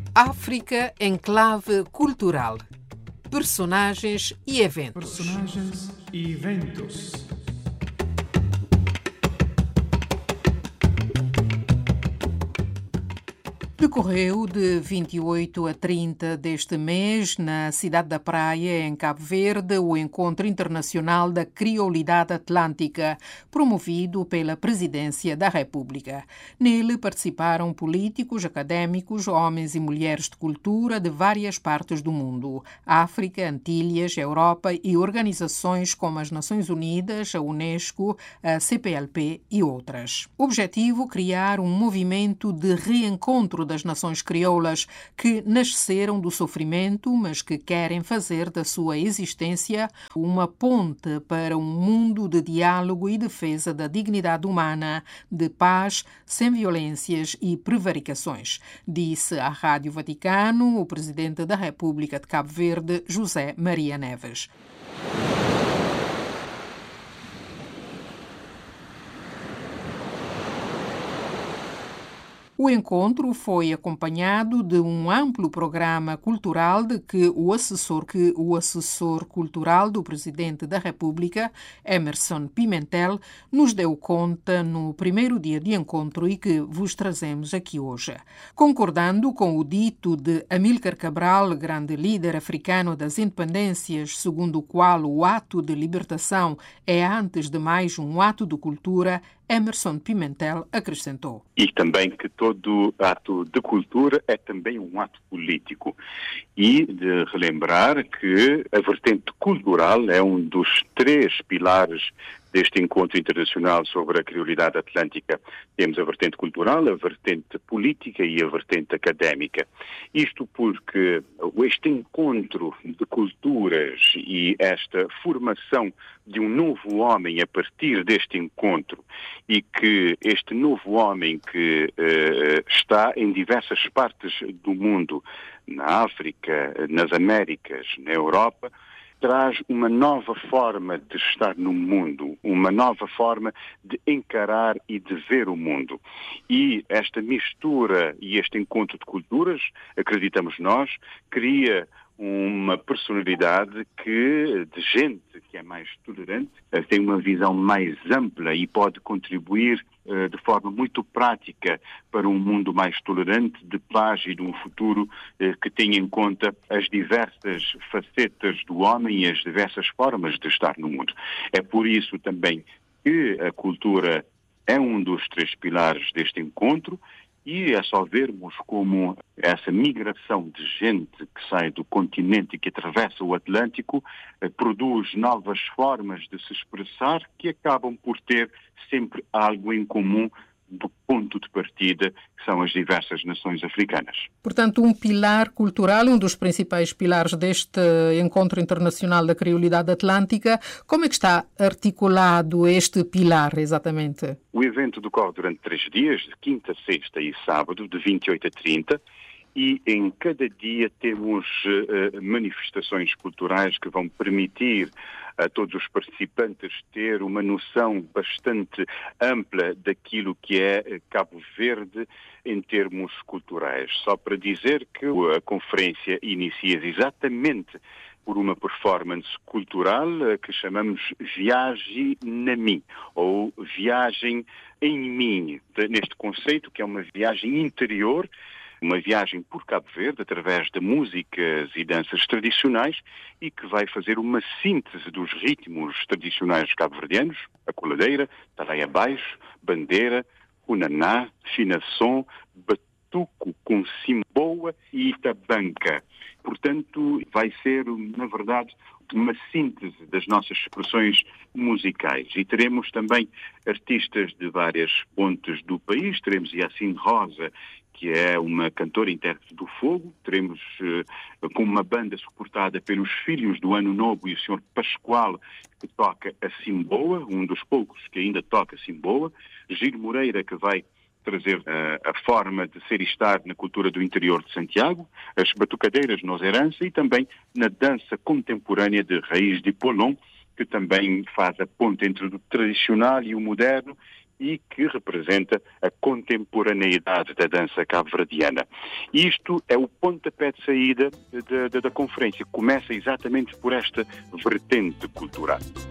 África em clave cultural. Personagens e eventos. Decorreu de 28 a 30 deste mês, na cidade da Praia, em Cabo Verde, o Encontro Internacional da Criolidade Atlântica, promovido pela Presidência da República. Nele participaram políticos, académicos, homens e mulheres de cultura de várias partes do mundo, África, Antilhas, Europa e organizações como as Nações Unidas, a Unesco, a CPLP e outras. O objetivo: criar um movimento de reencontro das nações crioulas que nasceram do sofrimento, mas que querem fazer da sua existência uma ponte para um mundo de diálogo e defesa da dignidade humana, de paz, sem violências e prevaricações, disse à Rádio Vaticano o Presidente da República de Cabo Verde, José Maria Neves. O encontro foi acompanhado de um amplo programa cultural de que o assessor cultural do Presidente da República, Emerson Pimentel, nos deu conta no primeiro dia de encontro e que vos trazemos aqui hoje. Concordando com o dito de Amílcar Cabral, grande líder africano das independências, segundo o qual o ato de libertação é, antes de mais, um ato de cultura, Emerson Pimentel acrescentou. E também que todo ato de cultura é também um ato político. E de relembrar que a vertente cultural é um dos 3 pilares deste encontro internacional sobre a criolidade atlântica. Temos a vertente cultural, a vertente política e a vertente académica. Isto porque este encontro de culturas e esta formação de um novo homem a partir deste encontro, e que este novo homem que está em diversas partes do mundo, na África, nas Américas, na Europa, traz uma nova forma de estar no mundo, uma nova forma de encarar e de ver o mundo. E esta mistura e este encontro de culturas, acreditamos nós, cria uma personalidade de gente que é mais tolerante, tem uma visão mais ampla e pode contribuir de forma muito prática para um mundo mais tolerante, de paz e de um futuro que tenha em conta as diversas facetas do homem e as diversas formas de estar no mundo. É por isso também que a cultura é um dos 3 pilares deste encontro. E é só vermos como essa migração de gente que sai do continente e que atravessa o Atlântico produz novas formas de se expressar que acabam por ter sempre algo em comum do ponto de partida, que são as diversas nações africanas. Portanto, um pilar cultural, um dos principais pilares deste Encontro Internacional da Criolidade Atlântica. Como é que está articulado este pilar, exatamente? O evento decorre durante 3 dias, de quinta, sexta e sábado, de 28 a 30, e em cada dia temos manifestações culturais que vão permitir a todos os participantes ter uma noção bastante ampla daquilo que é Cabo Verde em termos culturais. Só para dizer que a conferência inicia exatamente por uma performance cultural que chamamos Viagem na Mim, ou Viagem em Mim, neste conceito que é uma viagem interior, uma viagem por Cabo Verde através de músicas e danças tradicionais e que vai fazer uma síntese dos ritmos tradicionais cabo-verdianos, a coladeira, talaia baixo, bandeira, unaná, finação, batuco com simboa e tabanca. Portanto, vai ser, na verdade, uma síntese das nossas expressões musicais. E teremos também artistas de várias pontas do país. Teremos Yacine Rosa, que é uma cantora intérprete do Fogo. Teremos com uma banda suportada pelos Filhos do Ano Novo e o Sr. Pascoal, que toca a simboa, um dos poucos que ainda toca a simboa. Gil Moreira, que vai trazer a forma de ser e estar na cultura do interior de Santiago, as batucadeiras nos herança e também na dança contemporânea de raiz de Polon, que também faz a ponte entre o tradicional e o moderno e que representa a contemporaneidade da dança cabo-verdiana. Isto é o pontapé de saída da conferência. Começa exatamente por esta vertente cultural.